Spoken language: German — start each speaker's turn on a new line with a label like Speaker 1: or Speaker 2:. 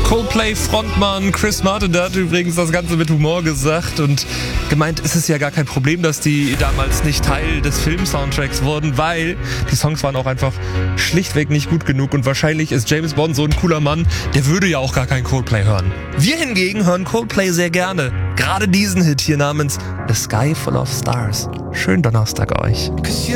Speaker 1: Coldplay-Frontmann Chris Martin, der hat übrigens das Ganze mit Humor gesagt und gemeint, es ist ja gar kein Problem, dass die damals nicht Teil des Film-Soundtracks wurden, weil die Songs waren auch einfach schlichtweg nicht gut genug und wahrscheinlich ist James Bond so ein cooler Mann, der würde ja auch gar kein Coldplay hören. Wir hingegen hören Coldplay sehr gerne. Gerade diesen Hit hier namens The Sky Full of Stars. Schönen Donnerstag euch.